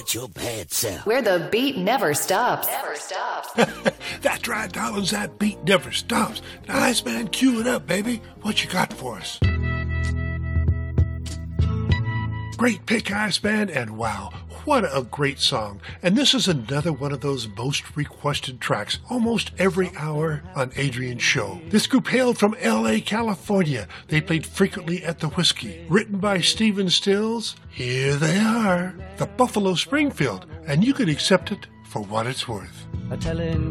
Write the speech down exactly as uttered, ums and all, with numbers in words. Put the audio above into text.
at your bad self. Where the beat never stops. Never stops. That's right, Dollars. That beat never stops. Now, Iceman, cue it up, baby. What you got for us? Great pick, Iceman, and wow, what a great song. And this is another one of those most requested tracks almost every hour on Adrian's show. This group hailed from L A, California. They played frequently at the Whiskey. Written by Stephen Stills, here they are, the Buffalo Springfield, and you can accept it for what it's worth. A telling